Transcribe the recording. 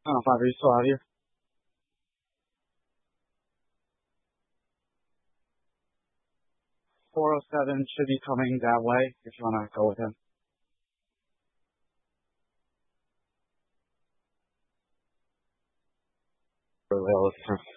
Oh, Five, are you still out here? 407 should be coming that way if you want to go with him. Really,